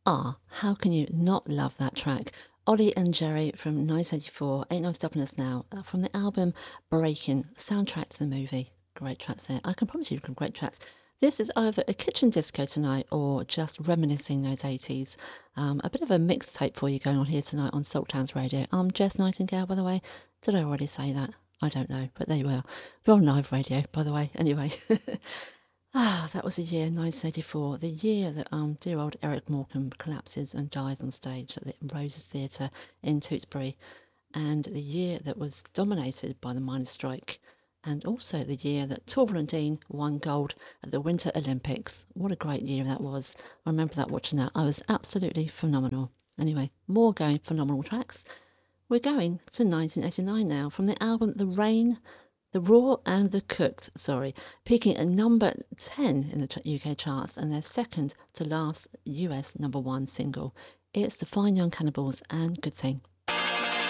Ah, how can you not love that track? Ollie and Jerry from 1984, Ain't No Stopping Us Now, from the album Breaking, soundtrack to the movie. Great tracks there. I can promise you some great tracks. This is either a kitchen disco tonight or just reminiscing those 80s. A bit of a mixtape for you going on here tonight on Salttown's Radio. I'm Jess Nightingale, by the way. Did I already say that? I don't know, but there you are. We're on live radio, by the way, anyway. That was the year 1984, the year that dear old Eric Morecambe collapses and dies on stage at the Roses Theatre in Tewkesbury, and the year that was dominated by the miners' strike, and also the year that Torvill Dean won gold at the Winter Olympics. What a great year that was. I remember that watching that. I was absolutely phenomenal. Anyway, more going phenomenal tracks. We're going to 1989 now from the album The Rain, The Raw and the Cooked, peaking at number 10 in the UK charts and their second to last US number one single. It's the Fine Young Cannibals and Good Thing.